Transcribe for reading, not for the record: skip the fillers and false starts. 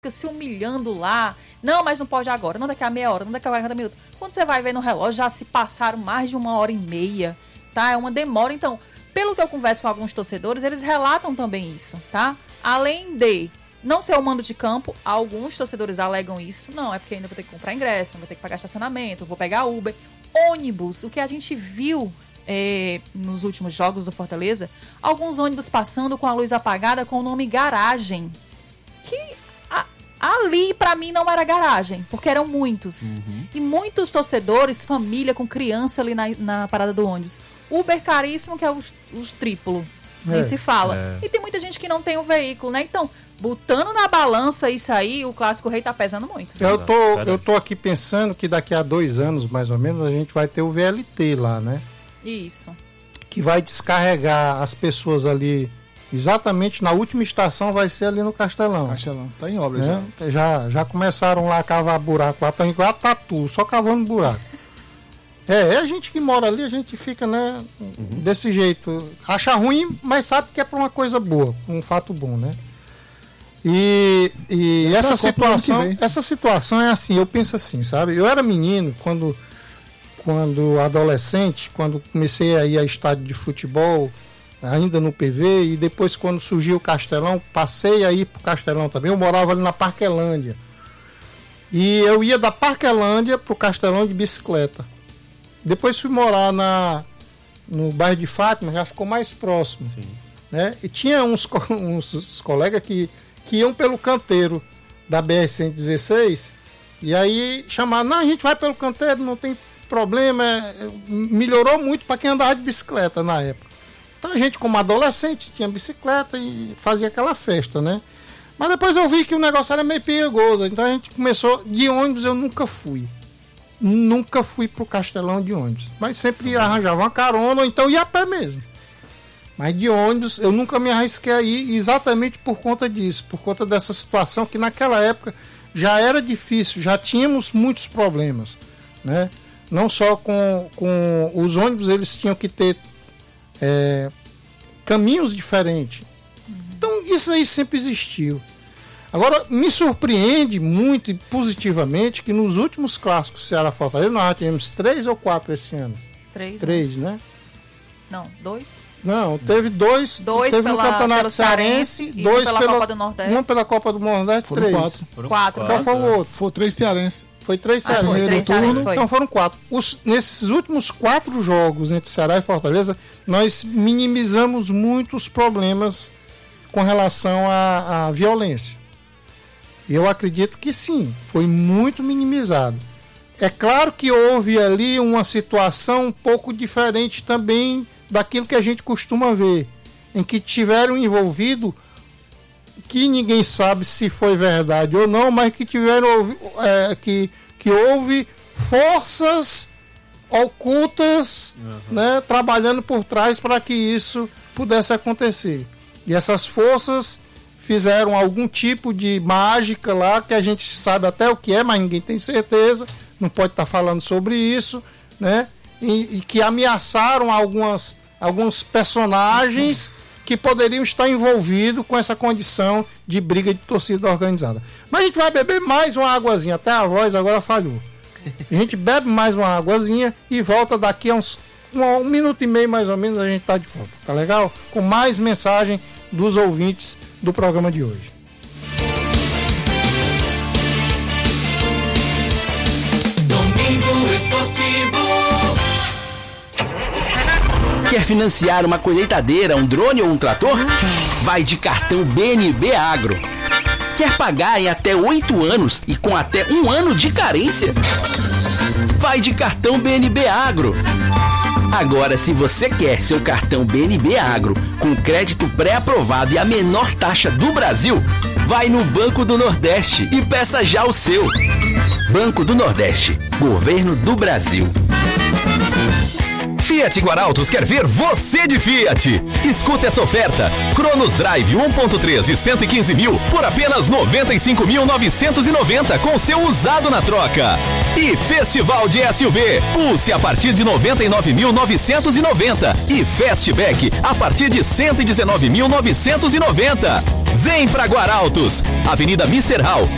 se humilhando lá. Não, mas não pode agora, não daqui a meia hora, não daqui a 40 minutos. Quando você vai ver no relógio, já se passaram mais de 1h30, tá? É uma demora. Então, pelo que eu converso com alguns torcedores, eles relatam também isso, tá? Além de não ser o mando de campo, alguns torcedores alegam isso. Não, é porque ainda vou ter que comprar ingresso, vou ter que pagar estacionamento, vou pegar Uber. Ônibus, o que a gente viu nos últimos jogos do Fortaleza, alguns ônibus passando com a luz apagada com o nome garagem. Que ali, pra mim, não era garagem, porque eram muitos. E muitos torcedores, família com criança ali na parada do ônibus. Uber caríssimo, que é os triplo, nem se fala. E tem muita gente que não tem um veículo, né? Então, botando na balança isso aí, o Clássico Rei tá pesando muito. Eu tô aqui pensando que daqui a 2 anos, mais ou menos, a gente vai ter o VLT lá, né? Isso. Que vai descarregar as pessoas ali. Exatamente na última estação vai ser ali no Castelão. Castelão, tá em obra, né? Já começaram lá a cavar buraco, lá estão igual a tatu, só cavando buraco. A gente que mora ali, a gente fica, né, desse jeito. Acha ruim, mas sabe que é para uma coisa boa, um fato bom, né? E essa situação é assim, eu penso assim, sabe? Eu era menino quando adolescente, quando comecei a ir a estádio de futebol, ainda no PV, e depois quando surgiu o Castelão, passei a ir pro Castelão também. Eu morava ali na Parquelândia. E eu ia da Parquelândia pro Castelão de bicicleta. Depois fui morar no bairro de Fátima, já ficou mais próximo. Sim. Né? E tinha uns colegas que iam pelo canteiro da BR-116, e aí chamaram, não, a gente vai pelo canteiro, não tem problema, melhorou muito para quem andava de bicicleta na época. Então a gente, como adolescente, tinha bicicleta e fazia aquela festa, né? Mas depois eu vi que o negócio era meio perigoso, então a gente começou, de ônibus eu nunca fui pro Castelão de ônibus, mas sempre arranjava uma carona, ou então ia a pé mesmo. Mas de ônibus eu nunca me arrisquei a ir, exatamente por conta disso, por conta dessa situação que naquela época já era difícil, já tínhamos muitos problemas, né? Não só com os ônibus, eles tinham que ter caminhos diferentes. Então isso aí sempre existiu. Agora, me surpreende muito e positivamente que nos últimos clássicos Ceará Fortaleza nós já tivemos 3 ou 4 esse ano. 3, né? Não, 2? Não, teve 2. Teve no Campeonato Cearense e 2 pela Copa do Nordeste. 1 pela Copa do Nordeste, foram 3. 4. Qual foi o outro? Foi 3 cearenses. Foi 3 cearenses. Foi 3 cearenses, então foram 4. Nesses últimos 4 jogos entre Ceará e Fortaleza, nós minimizamos muitos problemas com relação à violência. Eu acredito que sim, foi muito minimizado. É claro que houve ali uma situação um pouco diferente também daquilo que a gente costuma ver, em que tiveram envolvido, que ninguém sabe se foi verdade ou não, mas que tiveram que houve forças ocultas, né, trabalhando por trás para que isso pudesse acontecer. E essas forças fizeram algum tipo de mágica lá, que a gente sabe até o que é, mas ninguém tem certeza, não pode estar falando sobre isso, né? E que ameaçaram alguns personagens que poderiam estar envolvidos com essa condição de briga de torcida organizada. Mas a gente vai beber mais uma águazinha, até a voz agora falhou. A gente bebe mais uma águazinha e volta daqui a uns 1 minuto e meio mais ou menos, a gente tá de volta, tá legal? Com mais mensagem dos ouvintes do programa de hoje. Domingo Esportivo. Quer financiar uma colheitadeira, um drone ou um trator? Vai de cartão BNB Agro. Quer pagar em até 8 anos e com até 1 ano de carência? Vai de cartão BNB Agro. Agora, se você quer seu cartão BNB Agro com crédito pré-aprovado e a menor taxa do Brasil, vai no Banco do Nordeste e peça já o seu. Banco do Nordeste, Governo do Brasil. Fiat Guarautos quer ver você de Fiat. Escuta essa oferta. Cronos Drive 1.3 de 115 mil por apenas 95.990 com seu usado na troca. E Festival de SUV Pulse a partir de 99.990 e Fastback a partir de 119.990. Vem pra Guarautos, Avenida Mister Hall,